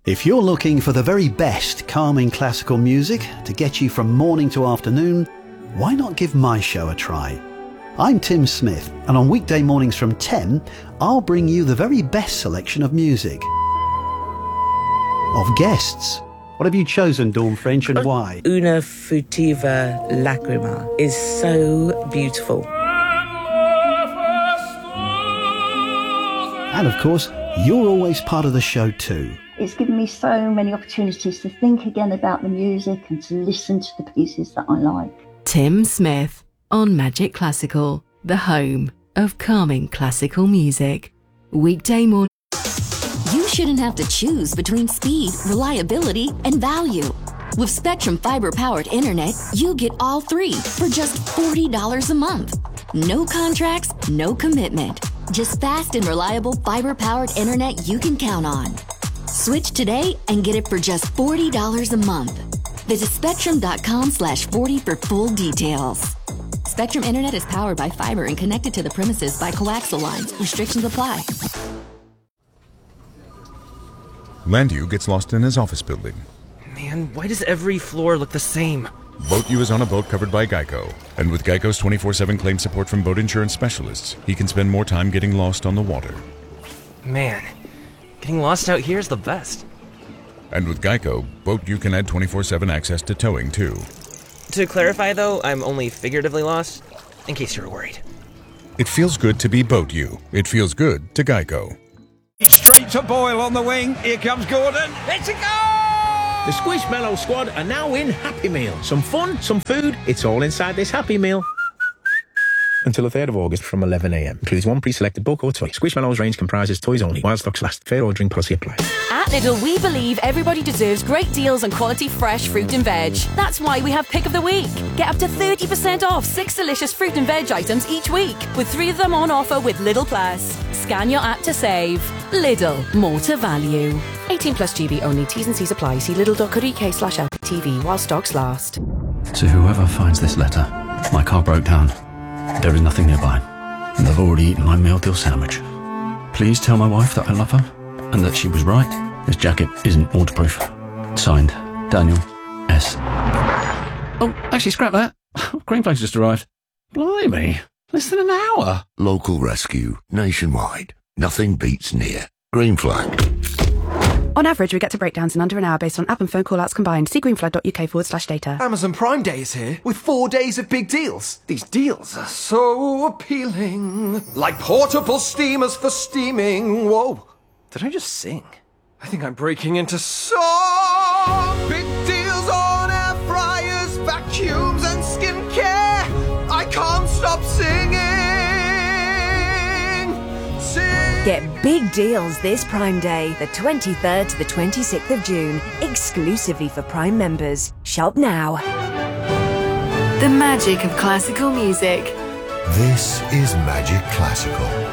If you're looking for the very best calming classical music to get you from morning to afternoon, why not give my show a try? I'm Tim Smith, and on weekday mornings from 10, I'll bring you the very best selection of music. Of guests. What have you chosen, Dawn French, and why? Una Futiva Lacrima is so beautiful. And of course, you're always part of the show too. It's given me so many opportunities to think again about the music and to listen to the pieces that I like. Tim Smith on Magic Classical, the home of calming classical music. Weekday morning. You shouldn't have to choose between speed, reliability, and value. With Spectrum Fiber-powered internet, you get all three for just $40 a month. No contracts, no commitment. Just fast and reliable fiber-powered internet you can count on. Switch today and get it for just $40 a month. Visit spectrum.com/40 for full details. Spectrum Internet is powered by fiber and connected to the premises by coaxial lines. Restrictions apply. Landu gets lost in his office building. Man, why does every floor look the same? BoatU is on a boat covered by Geico. And with Geico's 24/7 claim support from boat insurance specialists, he can spend more time getting lost on the water. Man, getting lost out here is the best. And with Geico, BoatU can add 24/7 access to towing, too. To clarify, though, I'm only figuratively lost, in case you were worried. It feels good to be BoatU. It feels good to Geico. Straight to Boyle on the wing. Here comes Gordon. Let's go! The Squishmallow squad are now in Happy Meal. Some fun, some food, it's all inside this Happy Meal. Until the 3rd of August from 11 a.m. Includes one pre-selected book or toy. Squishmallow's range comprises toys only, while stocks last. Fair ordering policy applies. At Lidl, we believe everybody deserves great deals on quality fresh fruit and veg. That's why we have Pick of the Week. Get up to 30% off 6 delicious fruit and veg items each week, with 3 of them on offer with Lidl Plus. Scan your app to save. Lidl, more to value. 18 plus GB only. T's and C's apply. See lidl.co.uk/LPTV while stocks last. To whoever finds this letter, my car broke down. There is nothing nearby, and I've already eaten my meal deal sandwich. Please tell my wife that I love her, and that she was right. This jacket isn't waterproof. Signed, Daniel S. Oh, actually, scrap that. Green Flag's just arrived. Blimey, less than an hour. Local rescue, nationwide. Nothing beats near. Green Flag. On average, we get to breakdowns in under an hour based on app and phone call-outs combined. See greenflag.uk/data. Amazon Prime Day is here with 4 days of big deals. These deals are so appealing. Like portable steamers for steaming. Whoa, did I just sing? I think I'm breaking into song. Big deals on air fryers, vacuums and skincare. I can't stop singing. Get big deals this Prime Day, the 23rd to the 26th of June, exclusively for Prime members. Shop now. The magic of classical music. This is Magic Classical.